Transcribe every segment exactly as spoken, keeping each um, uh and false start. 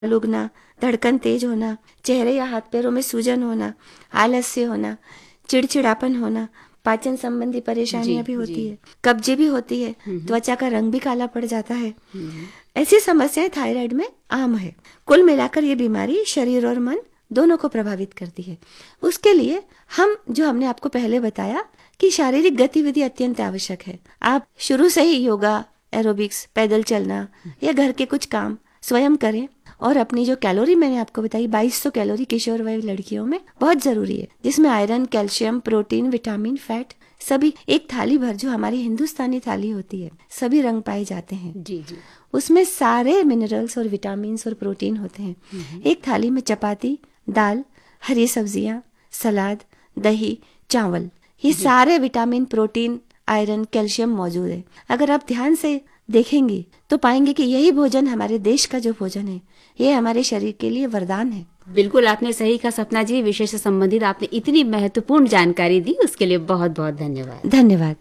उगना, धड़कन तेज होना, चेहरे या हाथ पैरों में सूजन होना, आलस्य होना, चिड़चिड़ापन होना, पाचन संबंधी परेशानियां भी होती है, कब्जे भी होती है, त्वचा का रंग भी काला पड़ जाता है। ऐसी समस्याएं थायराइड में आम है। कुल मिलाकर ये बीमारी शरीर और मन दोनों को प्रभावित करती है। उसके लिए हम जो हमने आपको पहले बताया कि शारीरिक गतिविधि अत्यंत आवश्यक है। आप शुरू से ही योगा, एरोबिक्स, पैदल चलना या घर के कुछ काम स्वयं करें और अपनी जो कैलोरी मैंने आपको बताई बाईस सौ कैलोरी किशोर वय लड़कियों में बहुत जरूरी है, जिसमें iron, calcium, protein, vitamin, fat सभी एक थाली भर जो हमारी हिंदुस्तानी थाली होती है सभी रंग पाए जाते हैं। जी जी। उसमें सारे मिनरल्स और विटामिन और प्रोटीन होते हैं। एक थाली में चपाती, दाल, हरी सब्जियां, सलाद, दही, चावल, ये सारे विटामिन, प्रोटीन, आयरन, कैल्शियम मौजूद है। अगर आप ध्यान से देखेंगे तो पाएंगे कि यही भोजन हमारे देश का जो भोजन है ये हमारे शरीर के लिए वरदान है। बिल्कुल आपने सही कहा सपना जी। विषय से संबंधित आपने इतनी महत्वपूर्ण जानकारी दी, उसके लिए बहुत बहुत धन्यवाद। धन्यवाद।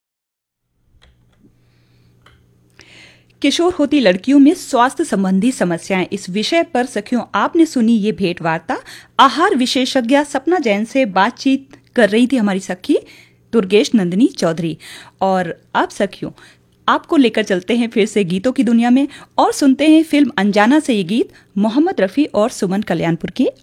किशोर होती लड़कियों में स्वास्थ्य संबंधी समस्याएं, इस विषय पर सखियों आपने सुनी ये भेंट वार्ता। आहार विशेषज्ञ सपना जैन से बातचीत कर रही थी हमारी सखी दुर्गेश नंदिनी चौधरी। और आप सखियों आपको लेकर चलते हैं फिर से गीतों की दुनिया में और सुनते हैं फिल्म अनजाना से ये गीत मोहम्मद रफ़ी और सुमन कल्याणपुर की